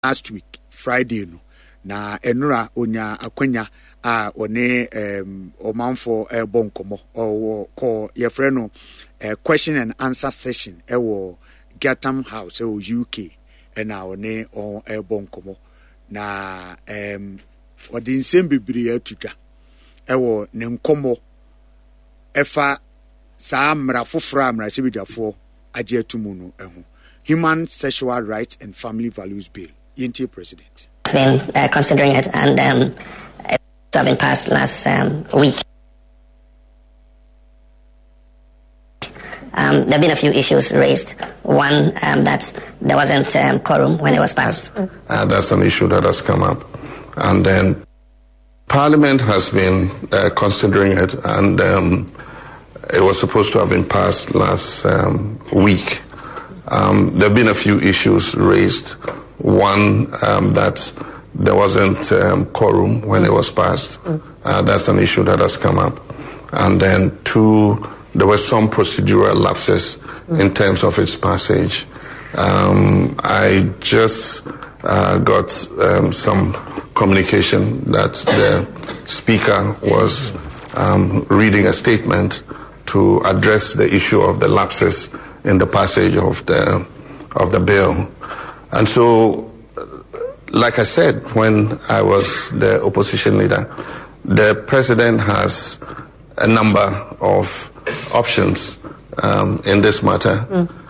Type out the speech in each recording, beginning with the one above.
last week Friday no na enura onya akwanya a one omanfo bonkomo or call your friend no question and answer session Chatham House UK and our ne on bonkomo na odi nsem bebre atuta ne nkomo efa saa mra fofora mra sebidafo agye atumu no Human Sexual Rights and Family Values Bill. Yinti President. Been considering it and it have been passed last week. There have been a few issues raised. One, that there wasn't quorum when it was passed. That's an issue that has come up. And then Parliament has been considering it, and it was supposed to have been passed last week. There have been a few issues raised. One, that there wasn't quorum when it was passed. That's an issue that has come up. And then two, there were some procedural lapses in terms of its passage. I just got some communication that the Speaker was reading a statement to address the issue of the lapses in the passage of the bill. And so, like I said, when I was the opposition leader, the President has a number of options in this matter.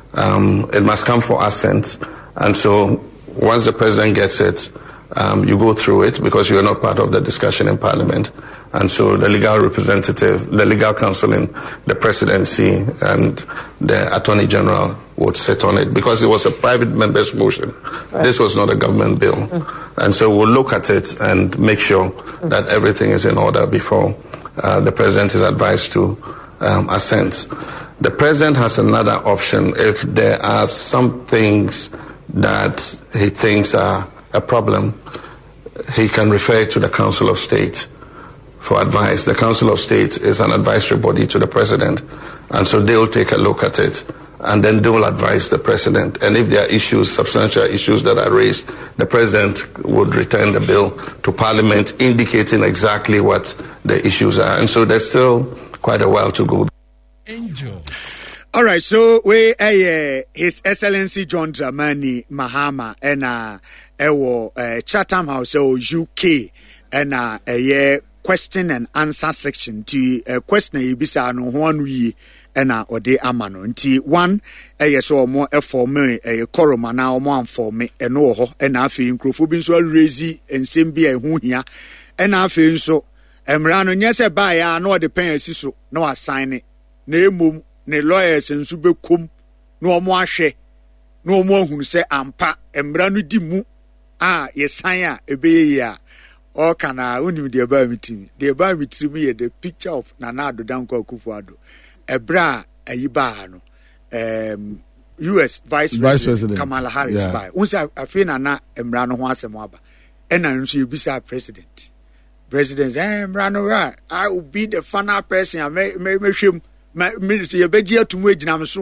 It must come for assent. And so, once the President gets it, you go through it because you are not part of the discussion in Parliament. And so the legal representative, the legal counsel in the presidency and the Attorney General would sit on it because it was a private member's motion. Right. This was not a government bill. And so we'll look at it and make sure that everything is in order before the President is advised to assent. The President has another option if there are some things that he thinks are a problem. He can refer to the Council of State for advice. The Council of State is an advisory body to the President, and so they'll take a look at it, and then they will advise the President. And if there are issues, substantial issues that are raised, the President would return the bill to Parliament, indicating exactly what the issues are. And so there's still quite a while to go. Angel. All right, so we His Excellency John Dramani Mahama and Chatham House UK and question and answer section to question ibisa no ho anu yi na ode amano nti one so mo form koroma na o mo anform no ho na afi nkrofo bi nso raise ensem bi ehu hia na afi nso emra no nyese ba ya na ode pen asiso na wasign na emom ne lawyers nso bekom na o mo ahwe na o mo ahunu se ampa emra no di mu a yesan a ebeye ya or can I unim the above meeting? The above meeting me the picture of Nana Addo Dankwa Akufo-Addo, a bra a yibano, U.S. Vice President Kamala Harris by. Once I feel Nana Emrano Wasemwaba, and I see beside President. President, Emrano, I will be the funner person. I may him. Ministry a begia to wage namso.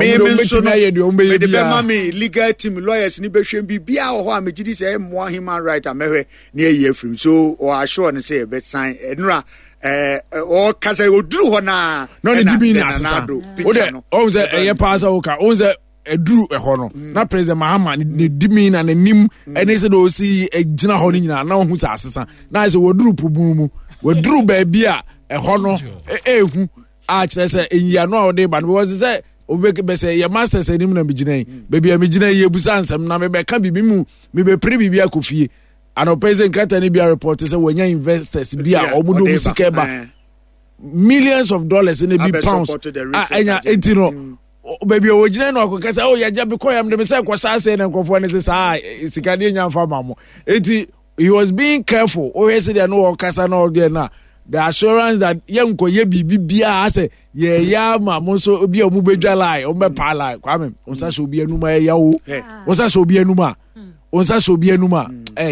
Me the mami legal team lawyers ni be hwem bibia ho a megidi say mo human right amehwe na ye from so or assure and say be sign enra or kasa oduru ho na no ne dibi na asasa o ze eye pass oka o ze eduru ho no na President Mahama ne dimi na nim ene se do si egina ho ni nyina na hu sa asasa na se woduru pubu mu woduru ba bia ho no ehu say you no ode ban because say obeke be say your masters enim na bigina baby amigina ye busa ansam na me be ka bibi mu me be pre bibi akofie and President Carter ni bia report say wanya investors bia omudo musika ba millions of dollars in a big pounds anya etino baby owogina no akokasa oh ya ja be koyam de me say kwasa say na nkofo ne say sa sika de nya mfa mamo eti he was being careful o he say there no okasa no there na the assurance that yenko ye bibia ase ye ya ma mo so obi omu bedwa lai o me pa lai kwame onsa so obi anuma ya wo onsa so obi anuma onsa so obi anuma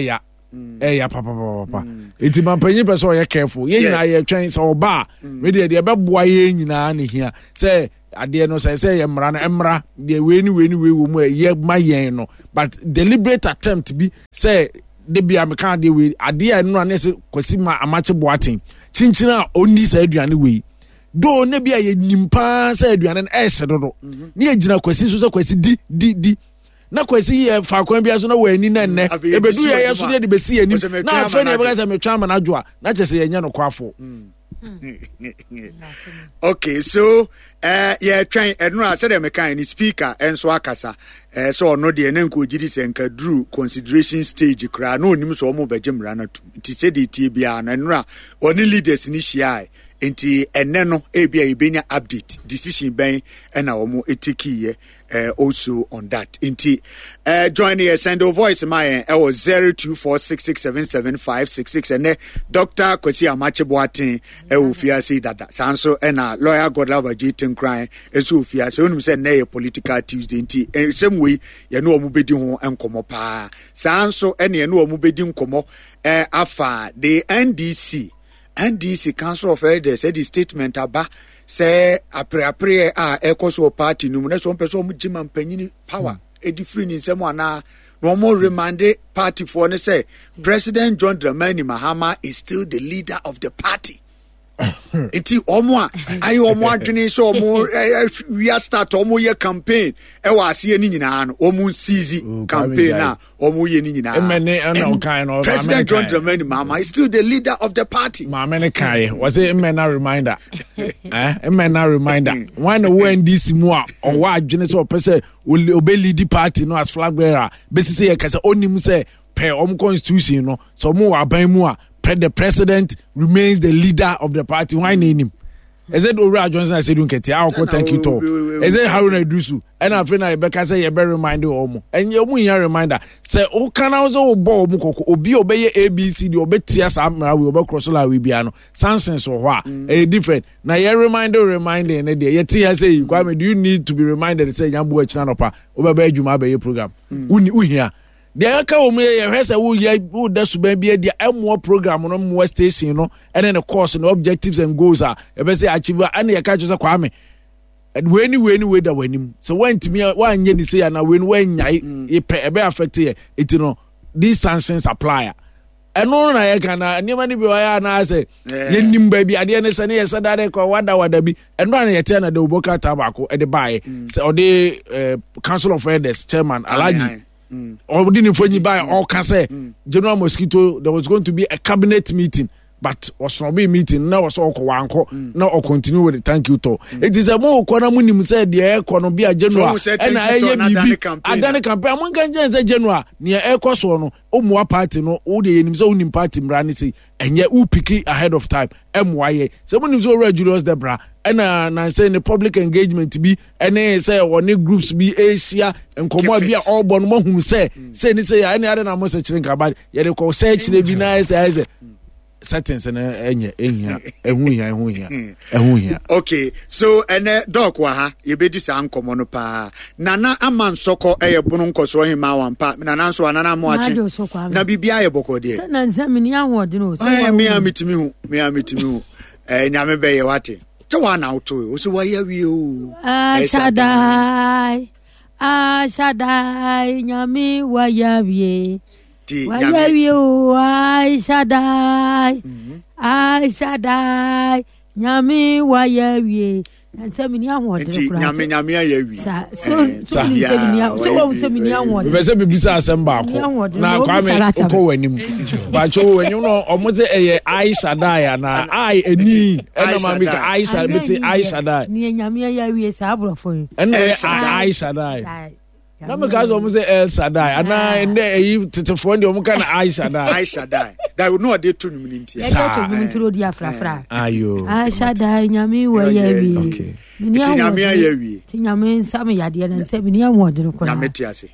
ya papa enti mampanyi person ye careful ye nyina ye twen so oba me de beboa ye nyina ne hia say ade no say emra no emra de we ni wo mu ye mayen no but deliberate attempt bi say de bia me kan de we ade no na say Kwesi Amache Boateng chinchina oni say aduane we do ne bia ye nyimpa say aduane no ehye dodo ne ye gina Kwesi so say Kwesi di na Kwesi ye fa kwan bia so na wani na nne ebedu ye so de besi ani na afa ne be say me twa ma na adwo na chese ye nya no kwafo. Okay, so yeah, trying and I said I'm kind speaker and so akasa so no the enko gidi senka drew consideration stage kra no nim so mo begem rana to it said it bia na nra oni leaders ni hia enti enne no ebia ibenya update decision ben na omo etiki also on that enti join us send a voice my was 0246677566 and Dr. Kwesi Amache Boateng ofia say that sanso na lawyer Godlove Jitin crying esu ofia say onum say na political Tuesday enti same way ye no omo bedi ho enkomo pa sanso ene no omo bedi nkomo afa the NDC Council of Elders said the statement aba say apre ekoso party no na so person mo jima mpanyini power e different in some na no more remanded party for say President John Dramani Mahama is still the leader of the party. Enti omo ayi omo adwene so omo we start omo ye campaign e wa ase ni nyina no omo seize campaign na omo ye ni nyina President John Dramani Mahama is still the leader of the party. Mama kai was it emena reminder emena reminder when NDC mu a o wa adwene so pese obe lead party no as flag bearer besi say kase onim say per omo constitution no so omo wa ban mu a the president remains the leader of the party. Why name him? Is it Ora Johnson? I said, thank you, Tom. Is it Haruna Dusu? And I feel like Becca say, you better remind you, Omo. And you reminder. Say, oh, can I also bow Mukoko, obey ABC, the obey Tias Amra, we obey Crossola, we biano. Sansens or what? A different. Now, you reminder, and a day. Yet, I say, do you need to be reminded? Say, Yambu Chanapa, obey Jumabe program. We here. The aka omo ye hwese wo da suban bia dia emo program no mo station no and then the course no objectives and goals are e be say achieve and ye ka chose kwame we ni da wanim so went me wan ye ni say na we wan nyai e pe e be affect ye it no these sanctions apply eno na ye kana ni mani bi wa ya na say ye nim ba bi ade ne say ne ye say da ko wada bi eno na ye te na de oboka tabako e de bae say o de council of elders chairman Alhaji or didn't find by all can say General Mosquito there was going to be a cabinet meeting but was not be meeting now was all wanko now or continue with the thank you to it is a more konamunim said the air kono be a general and I adane campaign among can say general near air coso no omwa party no all the enemies own party mrani say and yet who pick ahead of time MYA someone so read Julius Debra and na say the public engagement be and say one groups be Asia and come be all born mo hu say ni say any other na mo say chirin kabad ye dey call search dey be nice as settings and ehia okay so and doc wa ha ye be di san komo no pa nana aman soko bunu nkoso hin ma wan pa nana so nana mo achi na bibia ye boko de na nzami ni anwode no so me amitimi hu nyame be ye wate Chawa na auto, so why are you? Shaddai, Nyami, why are you? Shaddai, Nyami, why are you? And so many young ones. So Bisa Samba. Now, Kwame, when you know, almost a I Shaddai and I a knee, and I Shaddai. Near Yamia, we are Sabra for you. And I Shaddai. Number guys almost say El Shaddai, and I to phone the kind of I Shaddai. That would not do 2 minutes. To the Afra. Are you? I Shaddai, Yami, where you okay. Tinyamin, some yadi and 7 year old. Nametiasi.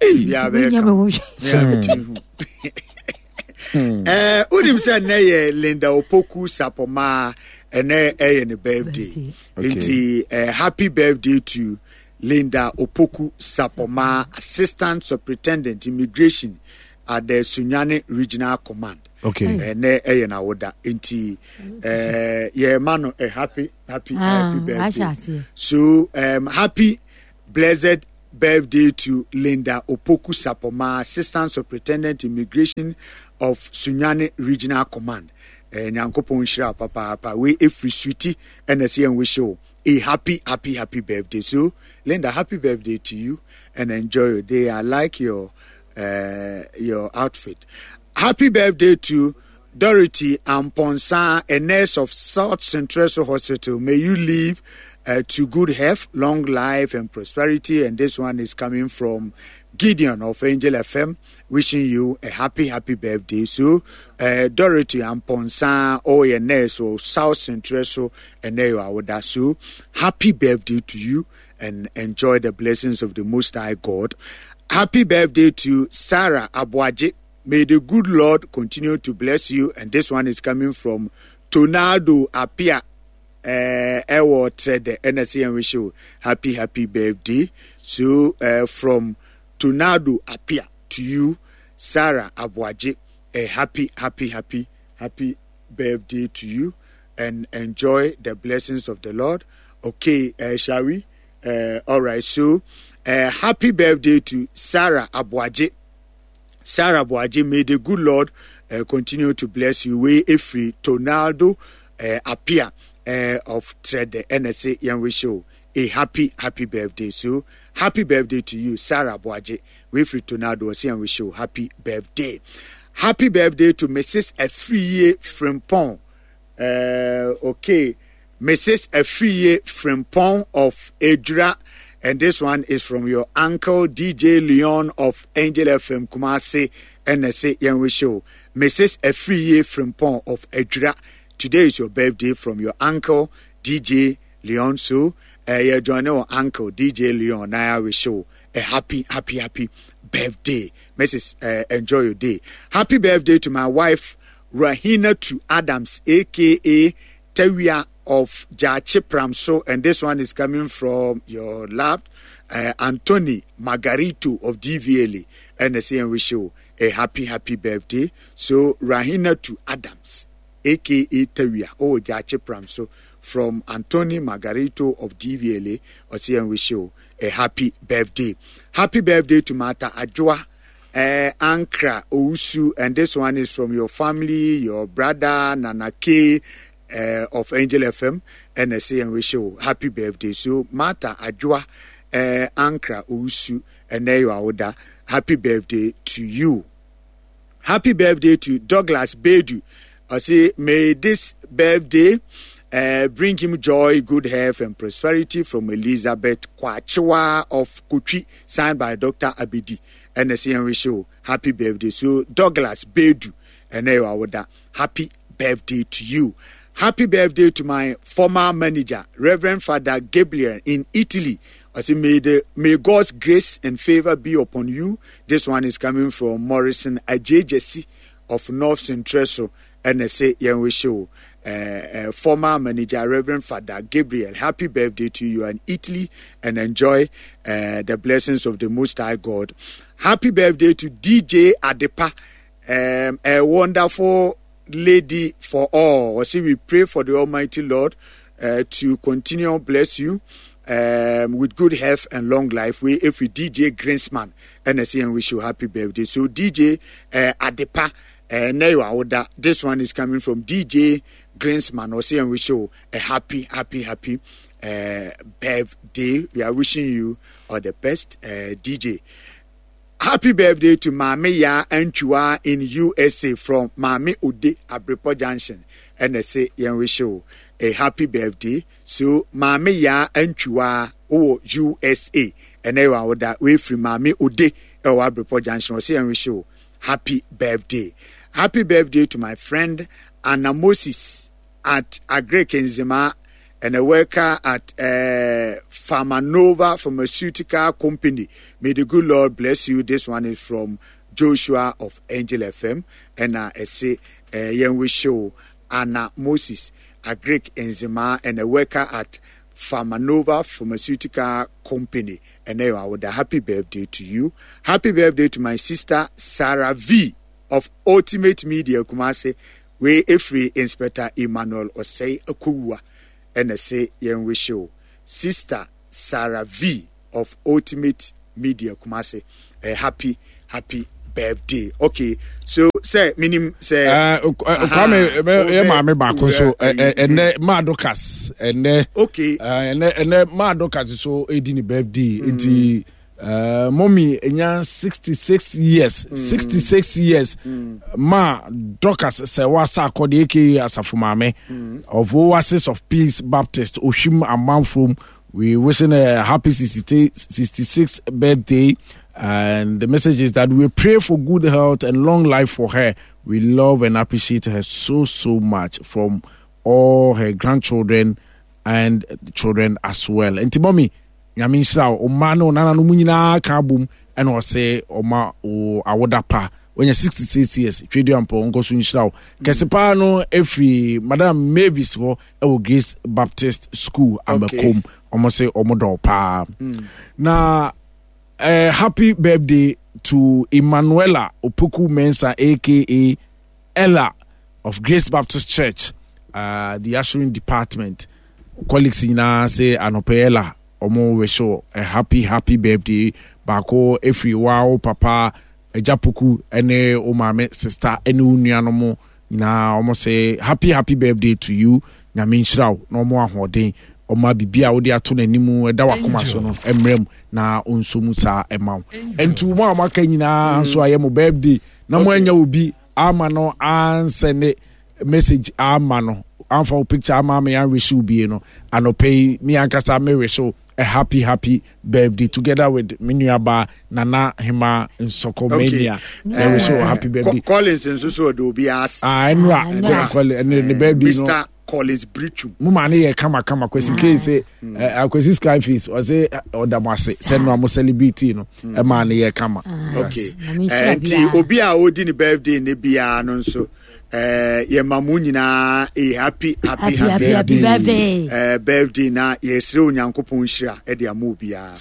Udim said, Nay, Linda Opoku Sapoma, and a birthday. Happy birthday to Linda Opoku Sapoma, Assistant Superintendent Immigration at the Sunyani Regional Command. Okay. Ne na woda nti yeah man a happy birthday. So happy blessed birthday to Linda Opoku Sapoma, Assistant Superintendent Immigration of Sunyani Regional Command. Nyankopon shira papa we every sweetie and say and we show a happy birthday. So Linda, happy birthday to you and enjoy your day. I like your outfit. Happy birthday to Dorothy Amponsa, a nurse of South Central Hospital. May you live to good health, long life and prosperity. And this one is coming from Gideon of Angel FM, wishing you a happy birthday. So Dorothy Amponsa, a nurse of South Central, and there you are with that. So happy birthday to you and enjoy the blessings of the Most High God. Happy birthday to Sarah Abuaje. May the good Lord continue to bless you. And this one is coming from Tonaldo Apia. The NSC and wish you happy birthday. So from Tonaldo Apia to you, Sarah Abuaje, a happy birthday to you. And enjoy the blessings of the Lord. Okay, shall we? All right, so happy birthday to Sarah Abuaje. Sarah Abuaje, may the good Lord continue to bless you. We free Tonaldo Apia of Trade NSA Young We Show. A happy birthday. So happy birthday to you, Sarah Abuaje. We free Tonaldo Young We Show. Happy birthday. Happy birthday to Mrs. Afriye Frimpong. Okay, Mrs. Afriye Frimpong of Edra. And this one is from your uncle, DJ Leon of Angel FM Kumasi NSA Young Show. Mrs. Afriye Frimpong of Edra. Today is your birthday from your uncle, DJ Leon. So, you're joining our uncle, DJ Leon. Now we show a happy birthday. Mrs. Enjoy your day. Happy birthday to my wife, Rahina Tu Adams, a.k.a. Tewia of Jachipram. So, and this one is coming from your lab, Anthony Margarito of DVLA, and the same we show a happy birthday. So, Rahina to Adams, aka Tewia, Jachipram. So, from Anthony Margarito of DVLA, or same we show a happy birthday. Happy birthday to Mata Ajwa. Ankra Ousu, and this one is from your family, your brother Nana K. Of Angel FM, and I say and we show happy birthday. So Mata Ajwa Ankra Usu, and there you are with that. Happy birthday to you. Happy birthday to Douglas Bedu. I say may this birthday bring him joy, good health and prosperity from Elizabeth Kwachiwa of Kutri, signed by Dr. Abidi. And I say and we show happy birthday. So Douglas Bedu, and there you are with that. Happy birthday to you. Happy birthday to my former manager, Reverend Father Gabriel in Italy. I say, may God's grace and favor be upon you. This one is coming from Morrison Ajejesi of North Central. And I say, yeah, we show former manager, Reverend Father Gabriel. Happy birthday to you in Italy and enjoy the blessings of the Most High God. Happy birthday to DJ Adepa, a wonderful lady for all. See, we pray for the Almighty Lord to continue bless you with good health and long life. If we DJ Greensman and I say and wish you happy birthday. So DJ Adepa this one is coming from DJ Greensman. Or say and wish you a happy birthday. We are wishing you all the best, DJ. Happy birthday to Mami Ya Anchua in USA from Mami Ude Abripo Junction. And I say, yeah, we show a happy birthday. So Mami Ya Anchua USA. And I want that way from Mami Ude Abripo Junction. I say, and we show happy birthday. Happy birthday to my friend Anna Moses at Agri Kenzima and a worker at Pharmanova Pharmaceutical Company. May the good Lord bless you. This one is from Joshua of Angel FM. And I say, we show Anna Moses, a Greek enzyme, and a worker at Pharmanova Pharmaceutical Company. And now I would happy birthday to you. Happy birthday to my sister Sarah V. of Ultimate Media Kumase, we free Inspector Emmanuel Osei Akuwa, and say yen we show Sister Sarah V of Ultimate Media Kumase, a happy birthday. Okay, so say minim say Kwame mama back so and Madokas and okay and Madokas so edini birthday enti mommy enya 66 years ma Dokas say wasa akode aka asafumame of Oasis of Peace Baptist Oshim Amanfrom. We wishing a happy 66th birthday. And the message is that we pray for good health and long life for her. We love and appreciate her so much from all her grandchildren and children as well. And Timommy, Yamin Shao, Omano, Nana Munina Kabum, and or say Oma o Awodapa. When you're 66 years, Tradio and Pongo Sunshao, Casipano, every Madame Mavis or Grace Baptist School, Amakom, almost say Omodo Pa. Now, happy birthday to Emanuela Opoku Mensa, aka Ella of Grace Baptist Church, the ushering department. Colleagues in say Anopela Omo Wesho, a happy birthday. Bako every wow papa Ejapuku ene omame sister ene unuanomo na omo say happy birthday to you. Nyame nhyiraw na omo ahoden Oma bibia wo de ato nanimu eda wakoma so no emrem na onsomu sa emaw entu mo amaka nyina so ayemo birthday na mo anya obi ama no ansene message ama no amfa picture ama me an wish obi no anopay me ankasa me wish a happy birthday together with Minuaba Nana Hima in Sokomania. I wish you a happy birthday. Collins and so do be asked. And the birthday Mr. Collins Brichum. Mumani kama question case a question Skyface or say or Damase send no celebrity no a man ye kama. Okay. And Obia Odin birthday nebia no so ye mamu nyina a happy birthday. Birthday na yesre onyankopon hira e de amu bia.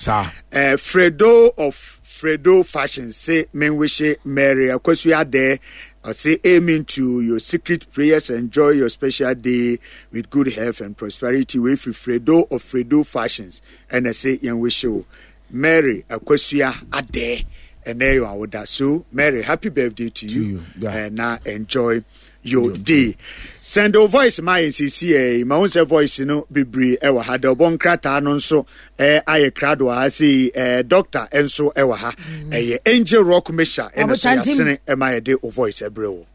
Fredo of Fredo Fashion say men wish Mary Akwasua there. I say amen to your secret prayers. Enjoy your special day with good health and prosperity. With Fredo of Fredo Fashions. And I say, young wish you Mary Akwasua Ade. And there you are with that. So, Mary, happy birthday to you. And now enjoy your day. Send a voice, my NCCA, my own voice, you know, Bibri, Ewa, had a bon crata, non so, I crado, I see, doctor, and so, Ewa, Angel Rock Mesha, and I say, am I a day of voice, a bro?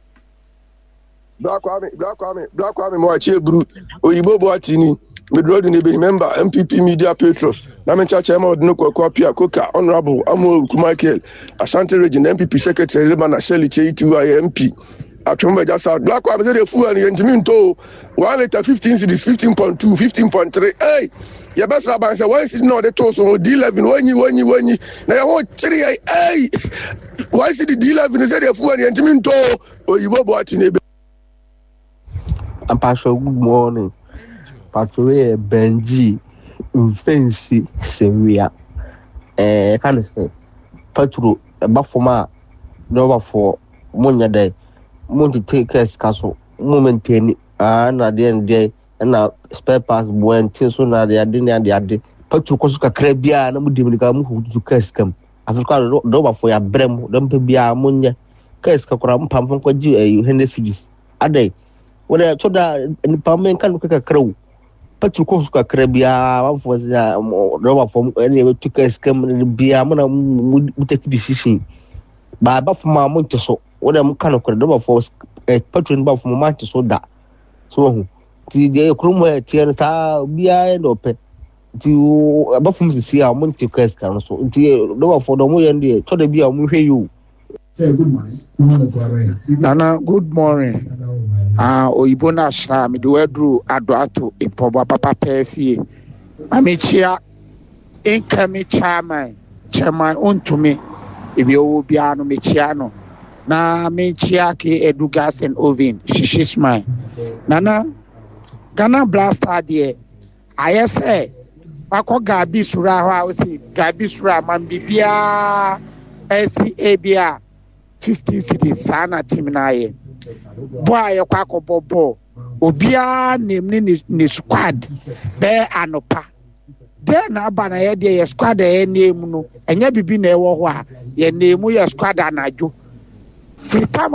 Black Kwame, more Chebru, Oyibo Boatini, Medroid in the member, MPP Media Petros, Naman Chachamo, Noko, Kopia, Coca, Honorable Amo Kumakel, Ashanti Region, MPP Secretary, Lemana Shelley, K2IMP. I remember just out Black Kwame said a fool and Yentiminto 1 liter 15 cities 15.2 15.3. Hey, your best rabbi said, why is it not the toast on D11 when you now I want 3 hey why is it the D11 said a fool and Yentiminto or you were watching it. And Pastor, good morning. Pastor Benji Fancy Sevilla. Kind of say Petro a buffoma over for Monya Day. Want to take care castle moment and at the end day and spare parts when so now they are doing the Petro Kosuka Krebia and Mudimu to Kescam. Africa over for your brem, don't be a munya Keska Kram Pam for you Hennessy a day. When I told that and Pamen can look at a crow. Petro Kosuka Krebia was over from anyway to Kescam and be a man would take decision. By above my Monteso. What I'm kind of credible for a patron buff from Manchester so that. So, the Chrome Tiana behind open to above from the sea, I want to cast council. Until for the way and the to the be a movie you. Good morning. Nana, good morning. Oibona Shram, do Edru Aduato in Poba Papa Pefi. Amicia, income chairman own to me. If you will be an Michiano. Na Minchiaki Edugas and Ovin, Shishis mine. Nana Ghana Blaster dear. I say, Bako Gabi Sura House, Gabi Sura, Mambibia, SCABia, 50 cities saa na team na ayɛ bo a yɛkɔ akɔbɔ bɔɔl obiara name ne squad bɛɛ anopa then na aba na yɛdeɛ yɛ squad a yɛ name no ɛnyɛ bibi na ɛwɔ hɔ a yɛ name yɛ squad anadwo free time